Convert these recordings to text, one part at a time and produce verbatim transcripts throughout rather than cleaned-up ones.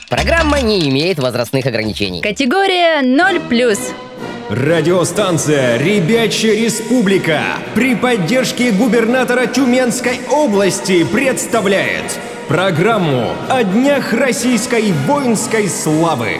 Программа не имеет возрастных ограничений. Категория ноль плюс. Радиостанция «Ребячья Республика» при поддержке губернатора Тюменской области представляет программу о Днях российской воинской славы.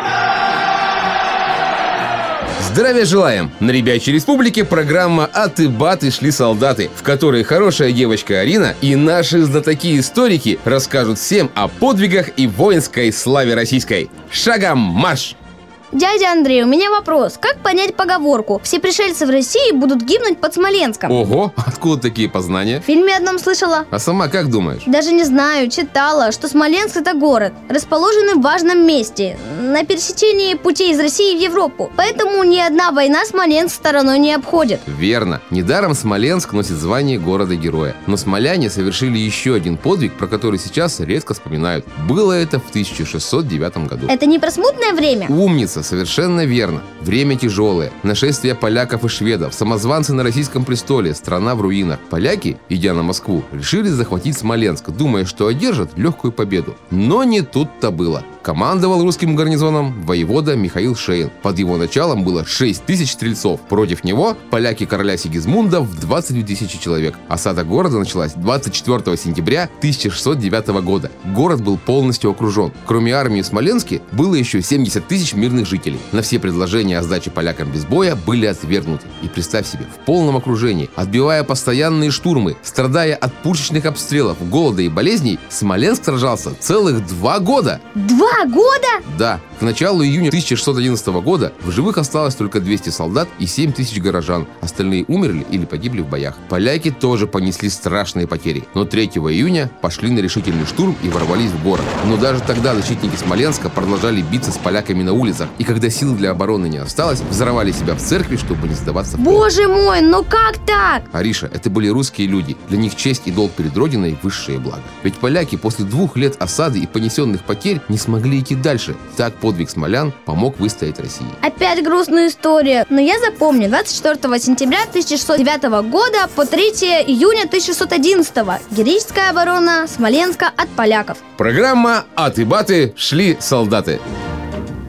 Здравия желаем! На Ребячьей Республике программа «Аты-баты шли солдаты», в которой хорошая девочка Арина и наши знатоки-историки расскажут всем о подвигах и воинской славе российской. Шагом марш! Дядя Андрей, у меня вопрос. Как понять поговорку «Все пришельцы в России будут гибнуть под Смоленском»? Ого, откуда такие познания? В фильме одном слышала. А сама как думаешь? Даже не знаю, читала, что Смоленск — это город, расположенный в важном месте, на пересечении путей из России в Европу. Поэтому ни одна война Смоленск стороной не обходит. Верно. Недаром Смоленск носит звание города-героя. Но смоляне совершили еще один подвиг, про который сейчас редко вспоминают. Было это в тысяча шестьсот девятом году. Это не про смутное время? Умница, совершенно верно. Время тяжелое. Нашествие поляков и шведов, самозванцы на российском престоле, страна в руинах. Поляки, идя на Москву, решили захватить Смоленск, думая, что одержат легкую победу. Но не тут-то было. Командовал русским гарнизоном воевода Михаил Шейн. Под его началом было шесть тысяч стрельцов. Против него поляки короля Сигизмунда в двадцать две тысячи человек. Осада города началась двадцать четвёртого сентября тысяча шестьсот девятого года. Город был полностью окружен. Кроме армии в Смоленске было еще семьдесят тысяч мирных жителей. На все предложения о сдаче полякам без боя были отвергнуты. И представь себе, в полном окружении, отбивая постоянные штурмы, страдая от пушечных обстрелов, голода и болезней, Смоленск сражался целых два года. Два года? Да. К началу июня тысяча шестьсот одиннадцатого года в живых осталось только двести солдат и семь тысяч горожан. Остальные умерли или погибли в боях. Поляки тоже понесли страшные потери. Но третьего июня пошли на решительный штурм и ворвались в город. Но даже тогда защитники Смоленска продолжали биться с поляками на улицах. И когда сил для обороны не осталось, взорвали себя в церкви, чтобы не сдаваться в плен. Боже мой, ну как так? Ариша, это были русские люди. Для них честь и долг перед Родиной – высшее благо. Ведь поляки после двух лет осады и понесенных потерь не смогли идти дальше. Так подвиг смолян помог выстоять России. Опять грустная история. Но я запомню, двадцать четвёртого сентября тысяча шестьсот девятого года по третьего июня тысяча шестьсот одиннадцатого. Героическая оборона Смоленска от поляков. Программа «Аты-баты шли солдаты».